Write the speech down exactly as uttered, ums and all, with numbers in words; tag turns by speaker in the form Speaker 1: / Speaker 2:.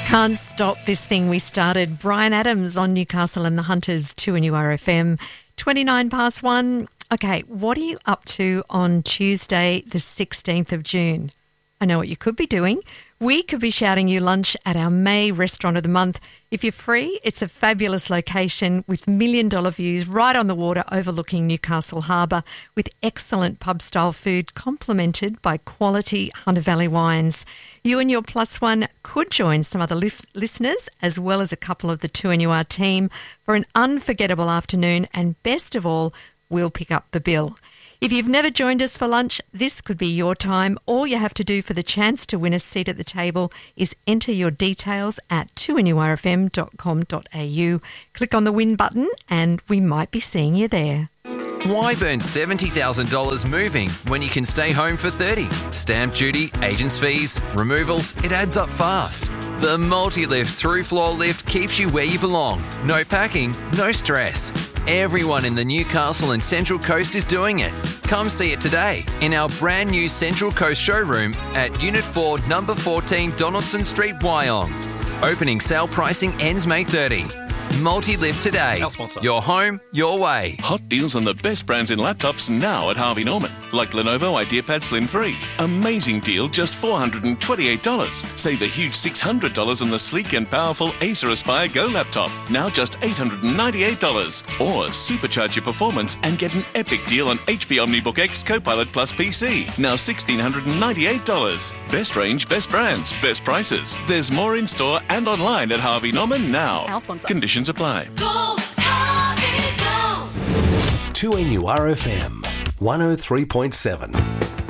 Speaker 1: Can't stop this thing we started. Brian Adams on Newcastle and the Hunters, two N U R F M, twenty-nine past one. Okay, what are you up to on Tuesday, the sixteenth of June? I know what you could be doing. We could be shouting you lunch at our May Restaurant of the Month. If you're free, it's a fabulous location with million-dollar views right on the water overlooking Newcastle Harbour with excellent pub-style food complemented by quality Hunter Valley wines. You and your plus one could join some other lif- listeners as well as a couple of the two N U R team for an unforgettable afternoon, and best of all, we'll pick up the bill. If you've never joined us for lunch, this could be your time. All you have to do for the chance to win a seat at the table is enter your details at two N U R F M dot com dot a u. Click on the win button and we might be seeing you there.
Speaker 2: Why burn seventy thousand dollars moving when you can stay home for thirty? Stamp duty, agents' fees, removals, it adds up fast. The Multi-Lift through floor lift keeps you where you belong. No packing, no stress. Everyone in the Newcastle and Central Coast is doing it. Come see it today in our brand new Central Coast showroom at Unit four, Number fourteen Donaldson Street, Wyong. Opening sale pricing ends May thirtieth. Multi-Lift today. Your home, your way.
Speaker 3: Hot deals on the best brands in laptops now at Harvey Norman. Like Lenovo IdeaPad Slim three. Amazing deal, just four hundred twenty-eight dollars. Save a huge six hundred dollars on the sleek and powerful Acer Aspire Go laptop. Now just eight hundred ninety-eight dollars. Or supercharge your performance and get an epic deal on H P OmniBook X Copilot Plus P C. Now one thousand six hundred ninety-eight dollars. Best range, best brands, best prices. There's more in store and online at Harvey Norman now.
Speaker 4: Our sponsor.
Speaker 3: Conditions apply.
Speaker 5: Go, Harvey, go!
Speaker 6: two N U R F M one oh three point seven.